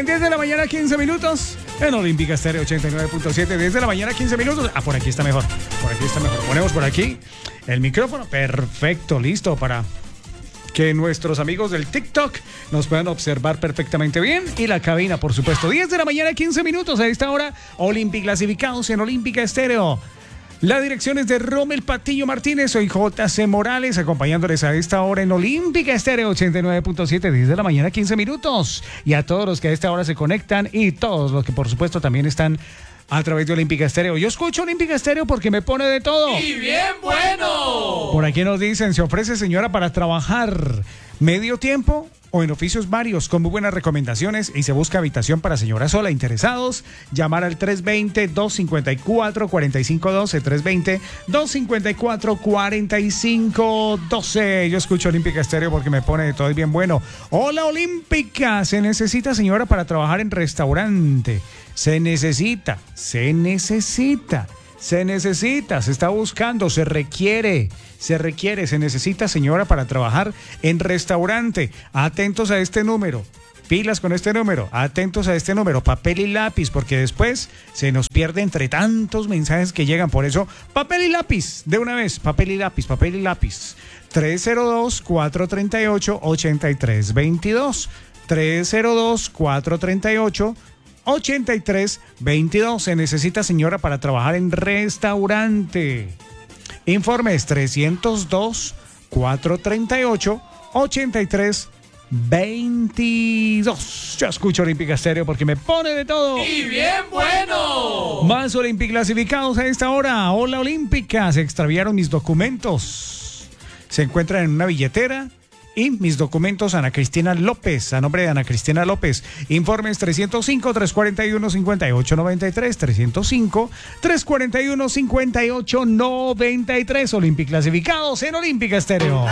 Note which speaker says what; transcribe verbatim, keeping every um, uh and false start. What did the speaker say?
Speaker 1: bien, diez de la mañana, quince minutos. En Olímpica Estéreo ochenta y nueve punto siete. diez de la mañana, quince minutos. Ah, por aquí está mejor. Por aquí está mejor. Ponemos por aquí el micrófono. Perfecto, listo para que nuestros amigos del TikTok nos puedan observar perfectamente bien. Y la cabina, por supuesto. diez de la mañana, quince minutos. A esta hora, Olímpica clasificados en Olímpica Estéreo. La dirección es de Rommel Patiño Martínez. Soy J C Morales, acompañándoles a esta hora en Olímpica Estéreo ochenta y nueve punto siete, diez de la mañana, quince minutos. Y a todos los que a esta hora se conectan y todos los que, por supuesto, también están a través de Olímpica Estéreo. Yo escucho Olímpica Estéreo porque me pone de todo.
Speaker 2: ¡Y bien bueno!
Speaker 1: Por aquí nos dicen, se ofrece, señora, para trabajar medio tiempo o en oficios varios, con muy buenas recomendaciones, y se busca habitación para señora sola. Interesados, llamar al tres dos cero, dos cinco cuatro, cuatro cinco uno dos, tres dos cero, dos cinco cuatro, cuatro cinco uno dos. Yo escucho Olímpica Estéreo porque me pone de todo y bien bueno. Hola, Olímpica. Se necesita, señora, para trabajar en restaurante. Se necesita, se necesita, se necesita, se está buscando, se requiere. Se requiere, se necesita, señora, para trabajar en restaurante. Atentos a este número. Pilas con este número. Atentos a este número. Papel y lápiz, porque después se nos pierde entre tantos mensajes que llegan. Por eso, papel y lápiz. De una vez, papel y lápiz, papel y lápiz. tres cero dos, cuatro tres ocho, ocho tres dos dos. tres cero dos, cuatro tres ocho, ocho tres dos dos. Se necesita, señora, para trabajar en restaurante. Informes trescientos dos, cuatro tres ocho, ocho tres dos dos. Yo escucho Olímpica Estéreo porque me pone de todo.
Speaker 2: ¡Y bien bueno!
Speaker 1: Más Olímpica clasificados a esta hora. Hola, Olímpica. Se extraviaron mis documentos. Se encuentran en una billetera. Y mis documentos, Ana Cristina López, a nombre de Ana Cristina López. Informes trescientos cinco, trescientos cuarenta y uno, cincuenta y ocho noventa y tres, trescientos cinco, trescientos cuarenta y uno, cincuenta y ocho noventa y tres. Olímpica clasificados en Olímpica Estéreo.